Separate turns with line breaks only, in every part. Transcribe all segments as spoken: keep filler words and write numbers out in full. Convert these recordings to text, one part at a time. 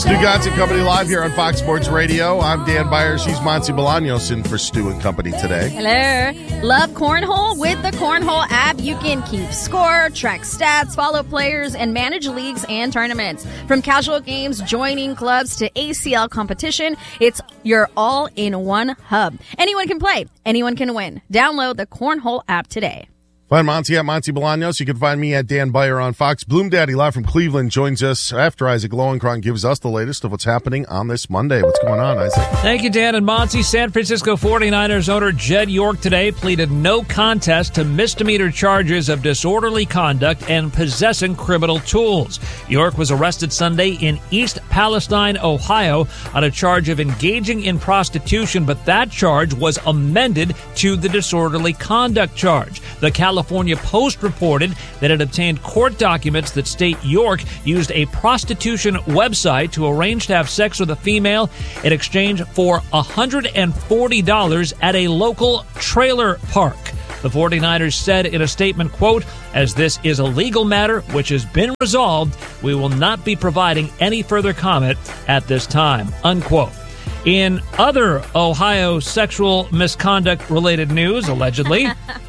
Stu Gatz and Company live here on Fox Sports Radio. I'm Dan Beyer. She's Monty Bolaños in for Stu and Company today.
Hello. Love Cornhole? With the Cornhole app, you can keep score, track stats, follow players, and manage leagues and tournaments. From casual games, joining clubs, to A C L competition, it's your all-in-one hub. Anyone can play. Anyone can win. Download the Cornhole app today.
Find Monty at Monty Bolaños. You can find me at Dan Beyer on Fox. Bloom Daddy live from Cleveland joins us after Isaac Lowenkron gives us the latest of what's happening on this Monday. What's going on, Isaac?
Thank you, Dan and Monty. San Francisco forty-niners owner Jed York today pleaded no contest to misdemeanor charges of disorderly conduct and possessing criminal tools. York was arrested Sunday in East Palestine, Ohio, on a charge of engaging in prostitution, but that charge was amended to the disorderly conduct charge. The California California Post reported that it obtained court documents that state York used a prostitution website to arrange to have sex with a female in exchange for one hundred forty dollars at a local trailer park. The forty-niners said in a statement, quote, "As this is a legal matter which has been resolved, we will not be providing any further comment at this time," unquote. In other Ohio sexual misconduct-related news, allegedly,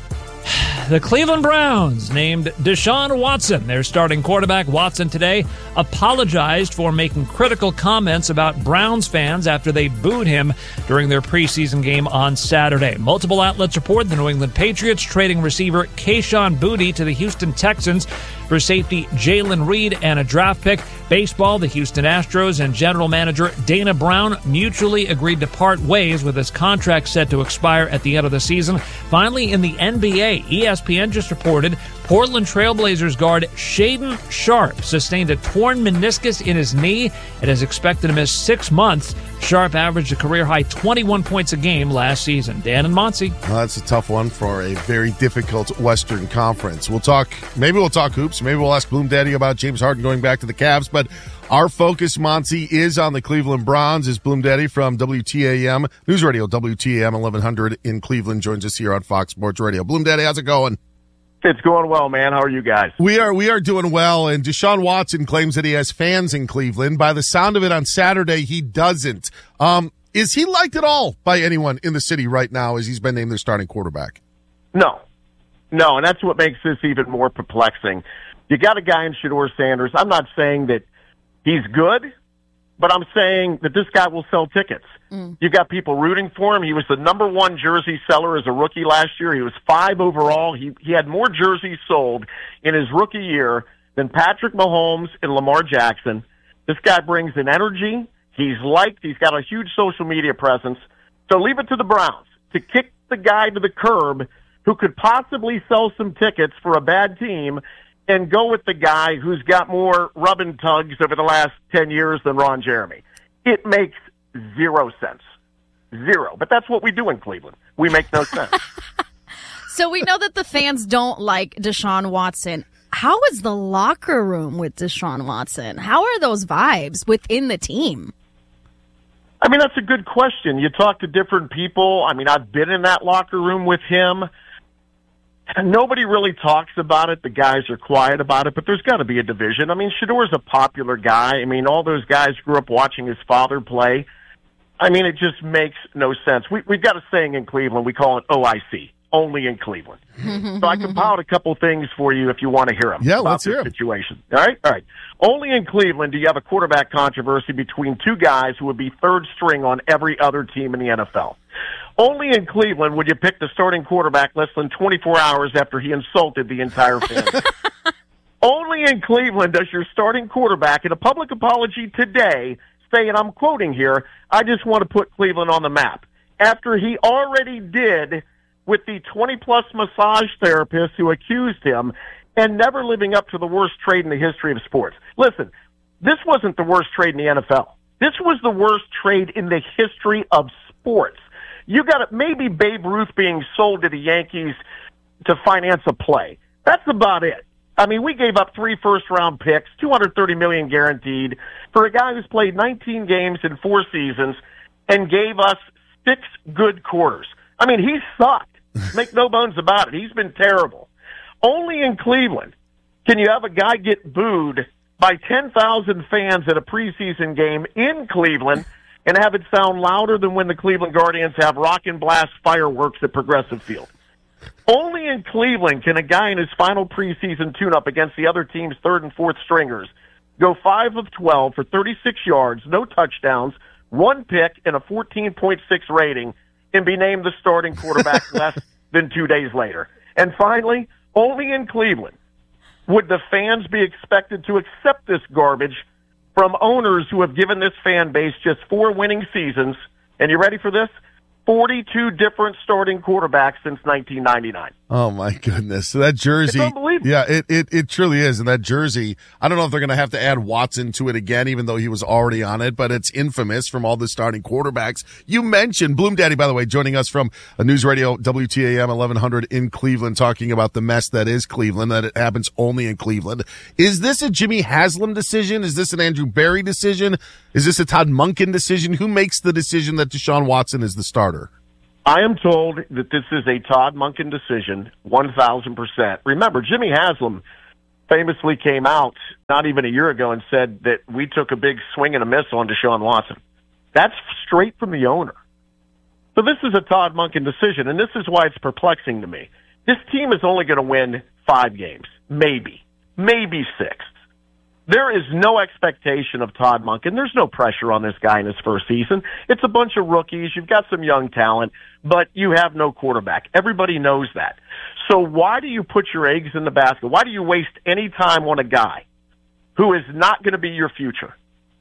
the Cleveland Browns named Deshaun Watson their starting quarterback. Watson today apologized for making critical comments about Browns fans after they booed him during their preseason game on Saturday. Multiple outlets report the New England Patriots trading receiver Kayshon Boutte to the Houston Texans for safety Jalen Reed and a draft pick. Baseball, the Houston Astros and general manager Dana Brown mutually agreed to part ways with his contract set to expire at the end of the season. Finally, in the N B A, E S P N just reported Portland Trailblazers guard Shaedon Sharpe sustained a torn meniscus in his knee and is expected to miss six months. Sharpe averaged a career-high twenty-one points a game last season. Dan and Monty.
Well, that's a tough one for a very difficult Western Conference. We'll talk, maybe we'll talk hoops. Maybe we'll ask Bloom Daddy about James Harden going back to the Cavs. But our focus, Monty, is on the Cleveland Browns. Is Bloom Daddy from W T A M News Radio, W T A M eleven hundred in Cleveland, joins us here on Fox Sports Radio. Bloom Daddy, how's it going?
It's going well, man. How are you guys?
We are we are doing well, and Deshaun Watson claims that he has fans in Cleveland. By the sound of it on Saturday, he doesn't. Um, is he liked at all by anyone in the city right now as he's been named their starting quarterback?
No. No, and that's what makes this even more perplexing. You got a guy in Shedeur Sanders. I'm not saying that he's good, but I'm saying that this guy will sell tickets. Mm. You got people rooting for him. He was the number one jersey seller as a rookie last year. He was five overall. He he had more jerseys sold in his rookie year than Patrick Mahomes and Lamar Jackson. This guy brings an energy. He's liked. He's got a huge social media presence. So leave it to the Browns to kick the guy to the curb who could possibly sell some tickets for a bad team and go with the guy who's got more rub and tugs over the last ten years than Ron Jeremy. It makes zero sense. Zero. But that's what we do in Cleveland. We make no sense.
So we know that the fans don't like Deshaun Watson. How is the locker room with Deshaun Watson? How are those vibes within the team?
I mean, that's a good question. You talk to different people. I mean, I've been in that locker room with him. And nobody really talks about it. The guys are quiet about it, but there's got to be a division. I mean, Shedeur's a popular guy. I mean, all those guys grew up watching his father play. I mean, it just makes no sense. We, we've got a saying in Cleveland. We call it O I C, only in Cleveland. So I compiled a couple things for you if you want to hear them.
Yeah,
about
let's hear
this
them.
Situation. All right? All right. Only in Cleveland do you have a quarterback controversy between two guys who would be third string on every other team in the N F L. Only in Cleveland would you pick the starting quarterback less than twenty-four hours after he insulted the entire family. Only in Cleveland does your starting quarterback, in a public apology today, say, and I'm quoting here, "I just want to put Cleveland on the map," after he already did with the twenty-plus massage therapists who accused him and never living up to the worst trade in the history of sports. Listen, this wasn't the worst trade in the N F L. This was the worst trade in the history of sports. You got it. Maybe Babe Ruth being sold to the Yankees to finance a play. That's about it. I mean, we gave up three first-round picks, two hundred thirty million dollars guaranteed, for a guy who's played nineteen games in four seasons and gave us six good quarters. I mean, he sucked. Make no bones about it. He's been terrible. Only in Cleveland can you have a guy get booed by ten thousand fans at a preseason game in Cleveland and have it sound louder than when the Cleveland Guardians have rock and blast fireworks at Progressive Field. Only in Cleveland can a guy in his final preseason tune-up against the other team's third and fourth stringers go five of twelve for thirty-six yards, no touchdowns, one pick, and a fourteen point six rating, and be named the starting quarterback less than two days later. And finally, only in Cleveland would the fans be expected to accept this garbage from owners who have given this fan base just four winning seasons. And you ready for this? forty-two different starting quarterbacks since nineteen ninety-nine.
Oh, my goodness. So that jersey.
It's unbelievable.
Yeah, it, it, it truly is. And that jersey, I don't know if they're going to have to add Watson to it again, even though he was already on it, but it's infamous from all the starting quarterbacks. You mentioned Bloom Daddy, by the way, joining us from a News Radio W T A M eleven hundred in Cleveland, talking about the mess that is Cleveland, that it happens only in Cleveland. Is this a Jimmy Haslam decision? Is this an Andrew Berry decision? Is this a Todd Monken decision? Who makes the decision that Deshaun Watson is the starter?
I am told that this is a Todd Monken decision, one thousand percent. Remember, Jimmy Haslam famously came out not even a year ago and said that we took a big swing and a miss on Deshaun Watson. That's straight from the owner. So this is a Todd Monken decision, and this is why it's perplexing to me. This team is only going to win five games, maybe, maybe six. There is no expectation of Todd Monken. There's no pressure on this guy in his first season. It's a bunch of rookies. You've got some young talent, but you have no quarterback. Everybody knows that. So why do you put your eggs in the basket? Why do you waste any time on a guy who is not going to be your future?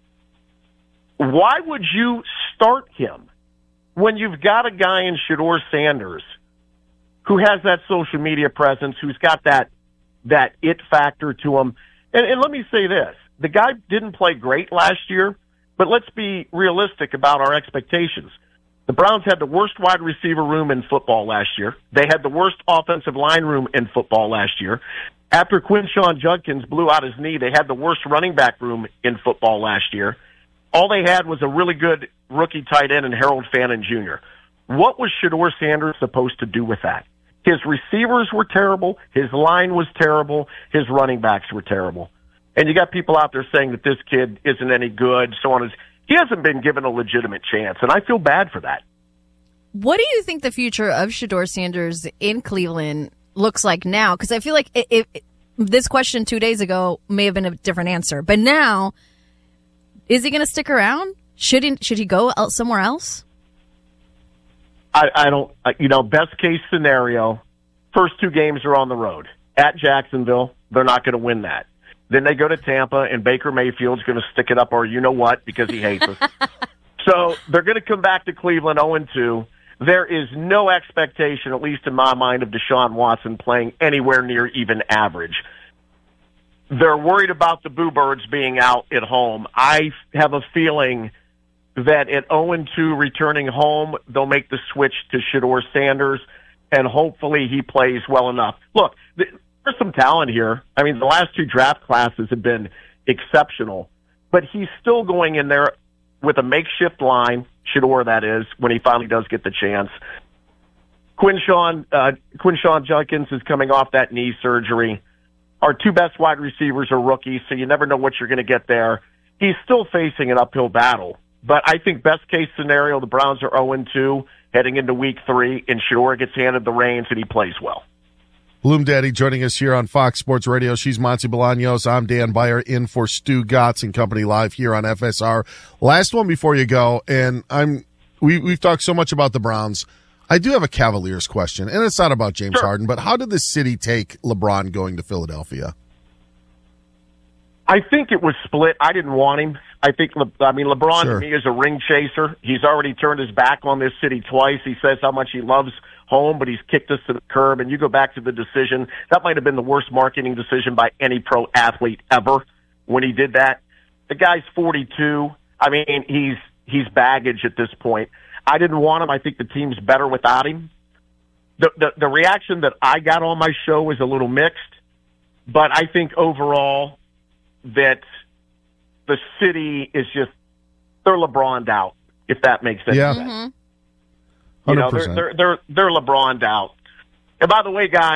Why would you start him when you've got a guy in Shedeur Sanders who has that social media presence, who's got that that it factor to him? And, and let me say this. The guy didn't play great last year, but let's be realistic about our expectations. The Browns had the worst wide receiver room in football last year. They had the worst offensive line room in football last year. After Quinshawn Judkins blew out his knee, they had the worst running back room in football last year. All they had was a really good rookie tight end in Harold Fannin Junior What was Shedeur Sanders supposed to do with that? His receivers were terrible. His line was terrible. His running backs were terrible. And you got people out there saying that this kid isn't any good, so on. He hasn't been given a legitimate chance, and I feel bad for that.
What do you think the future of Shedeur Sanders in Cleveland looks like now? Because I feel like it, it, this question two days ago may have been a different answer. But now, is he going to stick around? Should he, should he go out somewhere else?
I, I don't, you know, best case scenario, first two games are on the road. At Jacksonville, they're not going to win that. Then they go to Tampa, and Baker Mayfield's going to stick it up, or you know what, because he hates us. So they're going to come back to Cleveland oh and two. There is no expectation, at least in my mind, of Deshaun Watson playing anywhere near even average. They're worried about the Boo Birds being out at home. I have a feeling that at oh and two returning home, they'll make the switch to Shedeur Sanders, and hopefully he plays well enough. Look, there's some talent here. I mean, the last two draft classes have been exceptional, but he's still going in there with a makeshift line, Shedeur that is, when he finally does get the chance. Quinshawn, uh, Quinshawn Judkins is coming off that knee surgery. Our two best wide receivers are rookies, so you never know what you're going to get there. He's still facing an uphill battle. But I think best case scenario, the Browns are oh and two heading into week three, and Shedeur gets handed the reins and he plays well.
Bloom Daddy joining us here on Fox Sports Radio. She's Monty Bolaños. I'm Dan Byer in for Stu Gotts and company live here on F S R. Last one before you go, and I'm we, we've talked so much about the Browns. I do have a Cavaliers question, and it's not about James
Sure.
Harden, but how did the city take LeBron going to Philadelphia?
I think it was split. I didn't want him. I think, Le- I mean, LeBron
Sure.
to me is a ring chaser. He's already turned his back on this city twice. He says how much he loves home, but he's kicked us to the curb. And you go back to the decision, that might have been the worst marketing decision by any pro athlete ever when he did that. The guy's forty-two. I mean, he's he's baggage at this point. I didn't want him. I think the team's better without him. The, the, the reaction that I got on my show was a little mixed, but I think overall that the city is just, they're LeBron'd out, if that makes any
Yeah.
sense.
Mm-hmm.
You know,
one hundred percent.
they're, they're, they're, they're LeBron'd out. And by the way, guys,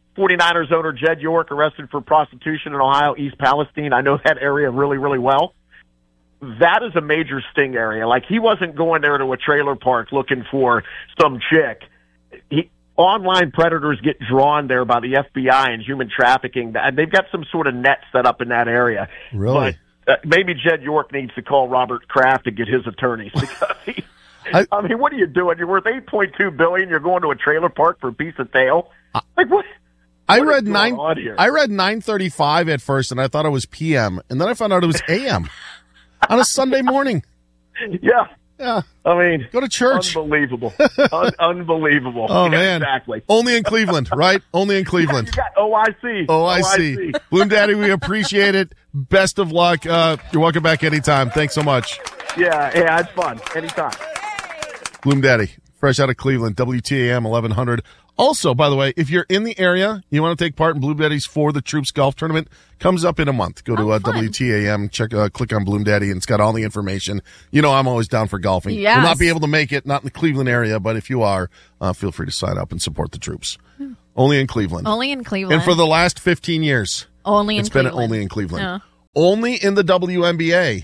forty-niners owner Jed York arrested for prostitution in Ohio, East Palestine. I know that area really, really well. That is a major sting area. Like, he wasn't going there to a trailer park looking for some chick. He, online predators get drawn there by the F B I and human trafficking. They've got some sort of net set up in that area.
Really?
But uh, maybe Jed York needs to call Robert Kraft to get his attorneys, because he, I, I mean, what are you doing? You're worth eight point two billion dollars. You're going to a trailer park for a piece of tail? Like, what?
I
what
read nine. I read nine thirty-five at first, and I thought it was P M, and then I found out it was A M on a Sunday morning.
Yeah.
Yeah.
I mean,
go to church.
Unbelievable. Un- unbelievable.
Oh,
yeah,
man.
Exactly.
Only in Cleveland, right? Only in Cleveland.
Yeah, you got O I C.
O I C. Bloom Daddy, we appreciate it. Best of luck. Uh, you're welcome back anytime. Thanks so much.
Yeah, yeah, it's fun. Anytime.
Bloom Daddy, fresh out of Cleveland, W T A M eleven hundred. Also, by the way, if you're in the area, you want to take part in Bloom Daddy's For the Troops golf tournament, comes up in a month. Go to
oh,
uh, W T A M, check, uh, click on Bloom Daddy, and it's got all the information. You know, I'm always down for golfing.
Yes.
Will not be able to make it, not in the Cleveland area, but if you are, uh, feel free to sign up and support the troops. Hmm. Only in Cleveland.
Only in Cleveland.
And for the last fifteen years.
Only in
it's
Cleveland.
It's been only in Cleveland.
Yeah.
Only in the W N B A.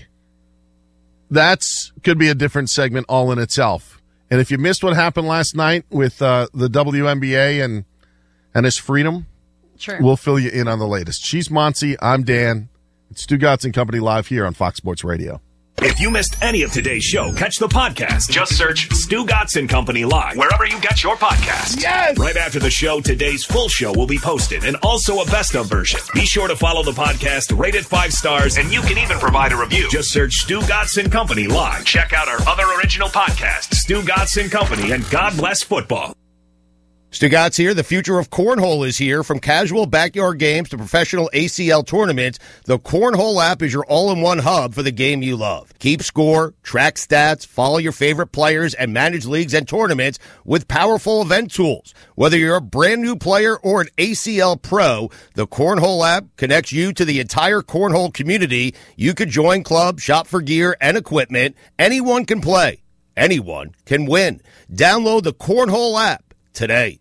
That's could be a different segment all in itself. And if you missed what happened last night with uh, the W N B A and and his freedom,
sure,
we'll fill you in on the latest. She's Monty. I'm Dan. It's Stu Gotts and Company live here on Fox Sports Radio.
If you missed any of today's show, catch the podcast. Just search Stu Gotts and Company live wherever you get your podcasts.
Yes!
Right after the show, today's full show will be posted, and also a best of version. Be sure to follow the podcast, rate it five stars, and you can even provide a review. Just search Stu Gotts and Company live. Check out our other original podcasts, Stu Gotts and Company, and God Bless Football.
Stu Gotts here. The future of cornhole is here. From casual backyard games to professional A C L tournaments, the Cornhole app is your all-in-one hub for the game you love. Keep score, track stats, follow your favorite players, and manage leagues and tournaments with powerful event tools. Whether you're a brand new player or an A C L pro, the Cornhole app connects you to the entire cornhole community. You could join clubs, shop for gear and equipment. Anyone can play. Anyone can win. Download the Cornhole app today.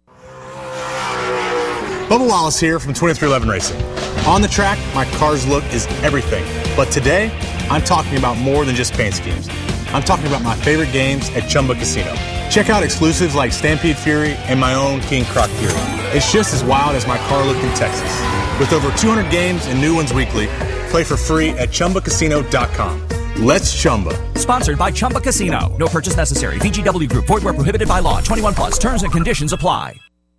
Bubba Wallace here from twenty-three eleven Racing. On the track, my car's look is everything. But today, I'm talking about more than just paint schemes. I'm talking about my favorite games at Chumba Casino. Check out exclusives like Stampede Fury and my own King Croc Fury. It's just as wild as my car look in Texas. With over two hundred games and new ones weekly, play for free at Chumba Casino dot com. Let's Chumba.
Sponsored by Chumba Casino. No purchase necessary. V G W Group. Void where prohibited by law. twenty-one plus. Terms and conditions apply.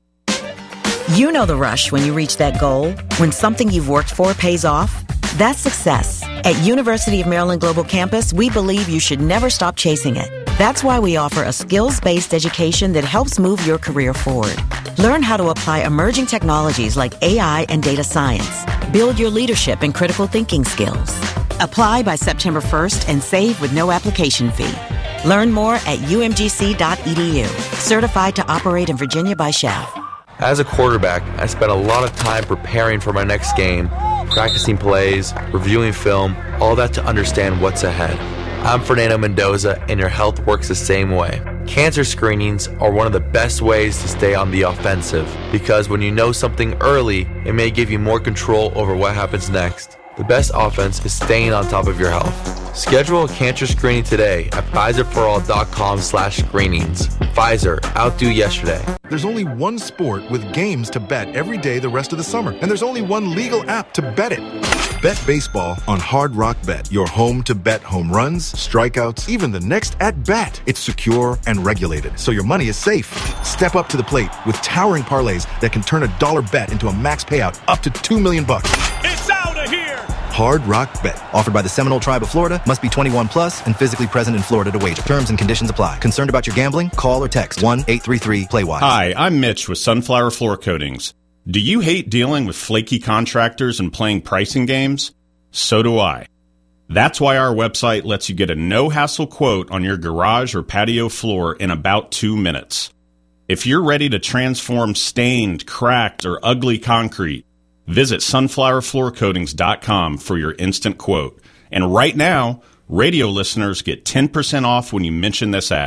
You know the rush when you reach that goal, when something you've worked for pays off. That's success. At University of Maryland Global Campus, we believe you should never stop chasing it. That's why we offer a skills-based education that helps move your career forward. Learn how to apply emerging technologies like A I and data science. Build your leadership and critical thinking skills. Apply by September first and save with no application fee. Learn more at U M G C dot E D U. Certified to operate in Virginia by S C H A F.
As a quarterback, I spent a lot of time preparing for my next game, practicing plays, reviewing film, all that to understand what's ahead. I'm Fernando Mendoza, and your health works the same way. Cancer screenings are one of the best ways to stay on the offensive, because when you know something early, it may give you more control over what happens next. The best offense is staying on top of your health. Schedule a cancer screening today at Pfizer For All dot com slash screenings. Pfizer, outdo yesterday.
There's only one sport with games to bet every day the rest of the summer, and there's only one legal app to bet it. Bet baseball on Hard Rock Bet, your home to bet home runs, strikeouts, even the next at-bat. It's secure and regulated, so your money is safe. Step up to the plate with towering parlays that can turn a dollar bet into a max payout up to two million bucks.
It's out of here!
Hard Rock Bet. Offered by the Seminole Tribe of Florida. Must be twenty-one plus and physically present in Florida to wager. Terms and conditions apply. Concerned about your gambling? Call or text one eight three three play wise.
Hi, I'm Mitch with Sunflower Floor Coatings. Do you hate dealing with flaky contractors and playing pricing games? So do I. That's why our website lets you get a no-hassle quote on your garage or patio floor in about two minutes. If you're ready to transform stained, cracked, or ugly concrete, visit sunflower floor coatings dot com for your instant quote. And right now, radio listeners get ten percent off when you mention this ad.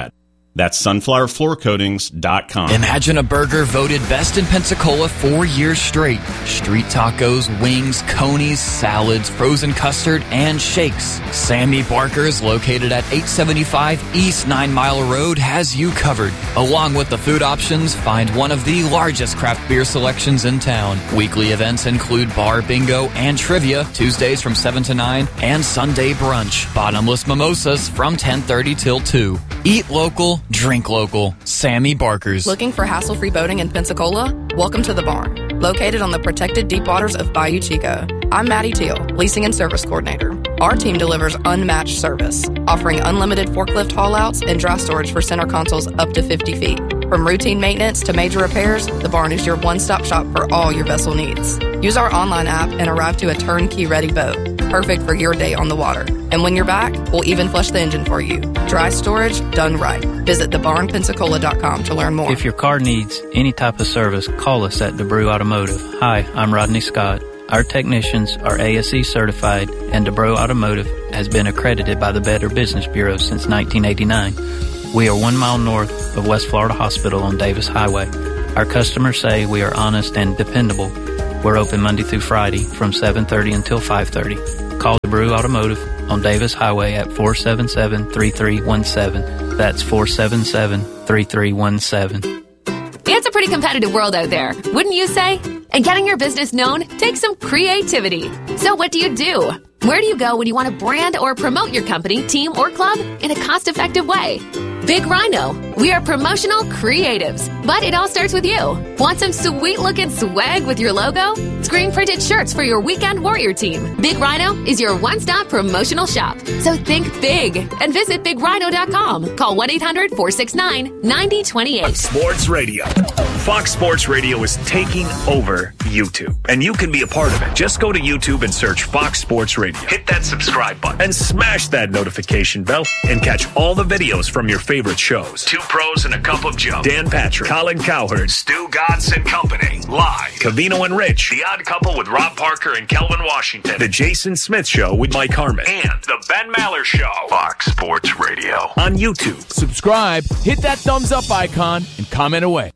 That's sunflower floor coatings dot com.
Imagine a burger voted best in Pensacola four years straight. Street tacos, wings, conies, salads, frozen custard, and shakes. Sammy Barker's, located at eight seventy-five East Nine Mile Road, has you covered. Along with the food options, find one of the largest craft beer selections in town. Weekly events include bar bingo and trivia, Tuesdays from seven to nine, and Sunday brunch. Bottomless mimosas from ten thirty till two. Eat local, drink local. Sammy Barker's.
Looking for hassle-free boating in Pensacola? Welcome to The Barn, located on the protected deep waters of Bayou Chico. I'm Maddie Teal, Leasing and Service Coordinator. Our team delivers unmatched service, offering unlimited forklift haul-outs and dry storage for center consoles up to fifty feet. From routine maintenance to major repairs, The Barn is your one-stop shop for all your vessel needs. Use our online app and arrive to a turnkey-ready boat, perfect for your day on the water. And when you're back, we'll even flush the engine for you. Dry storage done right. Visit the barn pensacola dot com to learn more.
If your car needs any type of service, call us at DeBrew Automotive. Hi, I'm Rodney Scott. Our technicians are A S E certified, and DeBrew Automotive has been accredited by the Better Business Bureau since nineteen eighty-nine. We are one mile north of West Florida Hospital on Davis Highway. Our customers say we are honest and dependable. We're open Monday through Friday from seven thirty until five thirty. Call DeBrew Automotive on Davis Highway at four seven seven, three three one seven. That's four seven seven, three three one seven.
It's a pretty competitive world out there, wouldn't you say? And getting your business known takes some creativity. So what do you do? Where do you go when you want to brand or promote your company, team, or club in a cost-effective way? Big Rhino. We are promotional creatives, but it all starts with you. Want some sweet-looking swag with your logo? Screen-printed shirts for your weekend warrior team. Big Rhino is your one-stop promotional shop. So think big and visit big rhino dot com. Call one eight hundred, four six nine, nine zero two eight.
Sports Radio. Fox Sports Radio is taking over YouTube, and you can be a part of it. Just go to YouTube and search Fox Sports Radio. Hit that subscribe button and smash that notification bell and catch all the videos from your favorite shows. Two Pros and a Cup of Joe. Dan Patrick, Colin Cowherd, Stu Gatz and Company. Live. Covino and Rich. The Odd Couple with Rob Parker and Kelvin Washington. The Jason Smith Show with Mike Harmon. And The Ben Maller Show. Fox Sports Radio. On YouTube.
Subscribe, hit that thumbs up icon, and comment away.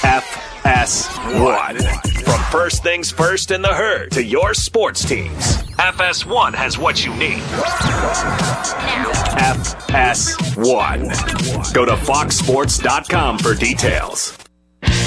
F S one. From First Things First in the Herd to your sports teams, F S one has what you need. F S one. Go to fox sports dot com for details.